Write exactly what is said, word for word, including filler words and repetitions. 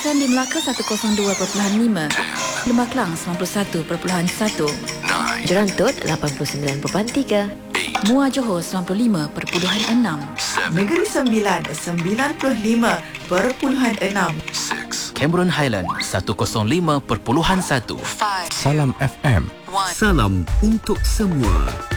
Kawasan di Melaka seratus dua perpuluhan lima, Lembah Kelang sembilan puluh satu perpuluhan satu, Jerantut lapan puluh sembilan perpuluhan tiga, Muar Johor sembilan puluh lima perpuluhan enam, Negeri Sembilan sembilan puluh lima perpuluhan enam, Cameron Highland seratus lima perpuluhan satu. Salam F M. Salam untuk semua.